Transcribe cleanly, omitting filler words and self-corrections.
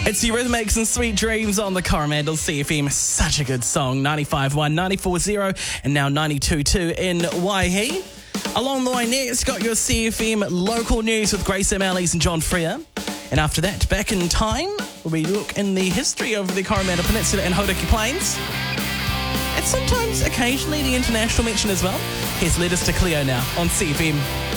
It's Eurythmics and Sweet Dreams on the Coromandel CFM. Such a good song. 95.1, 94.0 and now 92.2 in Waihi. Along the way next, got your CFM local news with Grace O'Malley's and John Freer. And after that, back in time, we look in the history of the Coromandel Peninsula and Hauraki Plains. And sometimes, occasionally, the international mention as well. Here's Letters to Cleo now on CFM.